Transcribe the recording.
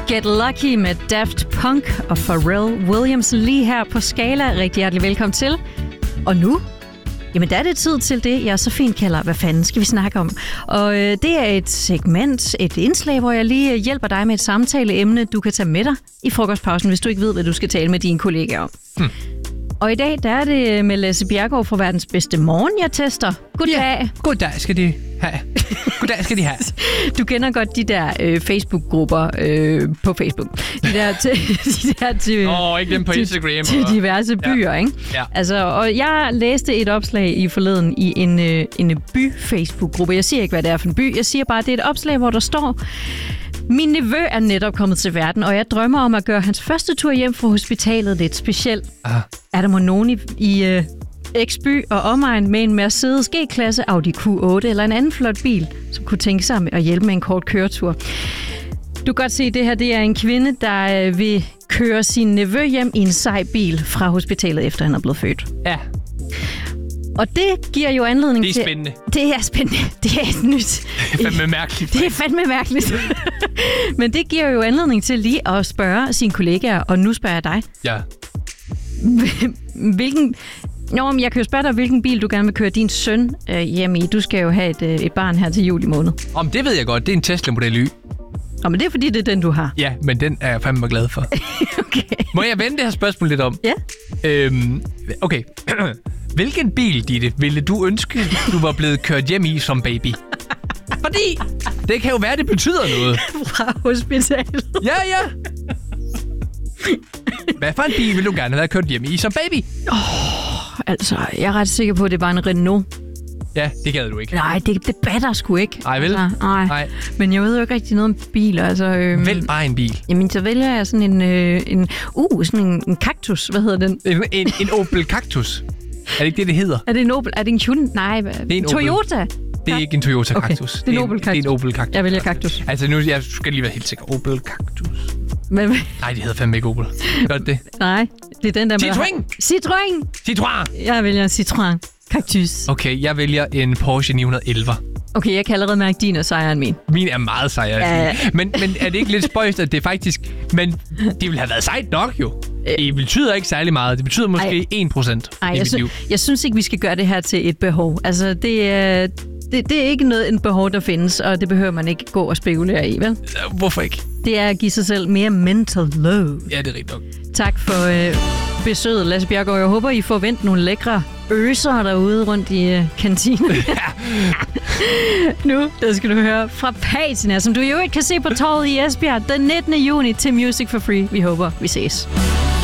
Get Lucky med Daft Punk og Pharrell Williams lige her på Skala. Rigtig hjertelig velkommen til. Og nu, jamen der er det tid til det, jeg så fint kalder, hvad fanden skal vi snakke om? Og det er et segment, et indslag, hvor jeg lige hjælper dig med et samtaleemne, du kan tage med dig i frokostpausen, hvis du ikke ved, hvad du skal tale med dine kollegaer om. Og i dag, der er det med Lasse Bjerregaard fra Verdens Bedste Morgen, jeg tester. Goddag. Ja, goddag skal de have. Goddag skal de have. Du kender godt de der Facebook-grupper på Facebook. De der til ikke dem på Instagram. Til diverse byer, ikke? Ja. Altså, og jeg læste et opslag i forleden i en by-Facebook-gruppe. Jeg siger ikke, hvad det er for en by. Jeg siger bare, at det er et opslag, hvor der står: min nevø er netop kommet til verden, og jeg drømmer om at gøre hans første tur hjem fra hospitalet lidt speciel. Er der må nogen i X-by og omegn med en Mercedes G-klasse, Audi Q8 eller en anden flot bil, som kunne tænke sig at hjælpe med en kort køretur? Du kan godt se, at det her det er en kvinde, der vil køre sin nevø hjem i en sej bil fra hospitalet, efter han er blevet født. Ja. Og det giver jo anledning til... Det er spændende. Det er spændende. Det er nyt. Det er fandme mærkeligt. Det er fandme mærkeligt. Men det giver jo anledning til lige at spørge sine kollegaer, og nu spørger jeg dig. Ja. Men jeg kan jo spørge dig, hvilken bil du gerne vil køre din søn hjem i. Du skal jo have et barn her til juli måned. Det ved jeg godt. Det er en Tesla Model Y. Men det er fordi, det er den, du har. Ja, men den er jeg fandme glad for. Okay. Må jeg vende det her spørgsmål lidt om? Ja. Okay. Hvilken bil, Ditte, ville du ønske, du var blevet kørt hjem i som baby? Fordi det kan jo være, det betyder noget. Fra hospitalet. Ja. Hvad for en bil ville du gerne have været kørt hjem i som baby? Altså, jeg er ret sikker på, at det var en Renault. Ja, det gad du ikke. Nej, det batter sgu ikke. Nej, vel? Altså, nej. Men jeg ved jo ikke rigtig noget om biler. Altså, Vælg bare en bil. Jamen, så vælger jeg sådan en kaktus. Hvad hedder den? En Opel Cactus. Er det ikke det hedder? Er det en Opel? Er det en Hyundai? Nej, det er en Toyota? Opel. Det er ikke en Toyota Cactus. Okay. Det er en Opel Cactus. Det er en Opel Cactus. Jeg vælger Cactus. Altså nu, jeg skal lige være helt sikker. Opel Cactus. Men, nej, det hedder fandme ikke Opel. Gør det? Nej, det er den der med... Citroën! Jeg vælger en Citroën Cactus. Okay, jeg vælger en Porsche 911. Okay, jeg kan allerede mærke din og sejere end min. Min er meget sejere. Ja. Men er det ikke lidt spøjst, at det faktisk... Men det ville have været sejt nok jo. Det betyder ikke særlig meget. Det betyder måske 1% i mit liv. Jeg synes ikke, vi skal gøre det her til et behov. Altså, det er ikke en behov, der findes, og det behøver man ikke gå og spekulere i, vel? Hvorfor ikke? Det er at give sig selv mere mental load. Ja, det er rigtigt nok. Tak for besøget, Lasse Bjerregaard. Jeg håber, I får vendt nogle lækre øser derude rundt i kantinen. Nu, der skal du høre fra Patina, som du jo ikke kan se på torvet i Esbjerg den 19. juni til Music for Free. Vi håber, vi ses.